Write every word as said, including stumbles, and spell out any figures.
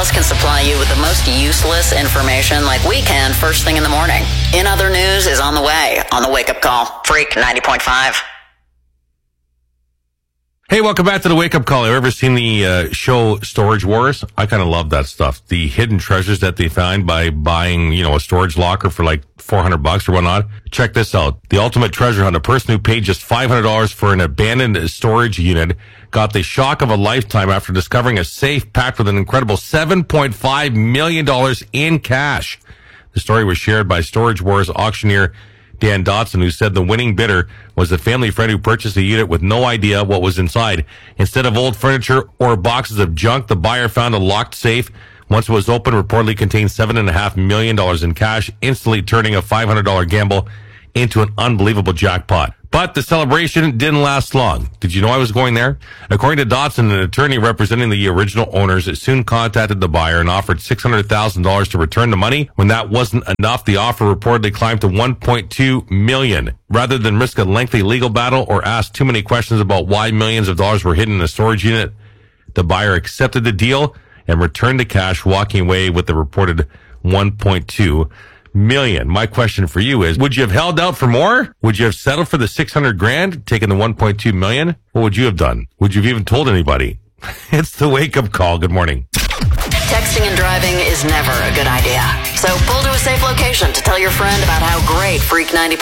else can supply you with the most useless information like we can first thing in the morning. In Other News is on the way on the Wake Up Call. Freak ninety point five. Hey, welcome back to the Wake Up Call. Have you ever seen the uh, show Storage Wars? I kind of love that stuff. The hidden treasures that they find by buying, you know, a storage locker for like four hundred bucks or whatnot. Check this out. The ultimate treasure hunt. A person who paid just five hundred dollars for an abandoned storage unit got the shock of a lifetime after discovering a safe packed with an incredible seven point five million dollars in cash. The story was shared by Storage Wars auctioneer Dan Dotson, who said the winning bidder was a family friend who purchased a unit with no idea what was inside. Instead of old furniture or boxes of junk, the buyer found a locked safe. Once it was open, reportedly contained seven point five million dollars in cash, instantly turning a five hundred dollars gamble into an unbelievable jackpot. But the celebration didn't last long. Did you know I was going there? According to Dotson, an attorney representing the original owners soon contacted the buyer and offered six hundred thousand dollars to return the money. When that wasn't enough, the offer reportedly climbed to one point two million dollars. Rather than risk a lengthy legal battle or ask too many questions about why millions of dollars were hidden in a storage unit, the buyer accepted the deal and returned the cash, walking away with the reported one point two million. My question for you is, would you have held out for more? Would you have settled for the six hundred grand, taken the one point two million? What would you have done? Would you have even told anybody? It's the Wake Up Call. Good morning. Texting and driving is never a good idea. So pull to a safe location to tell your friend about how great Freak ninety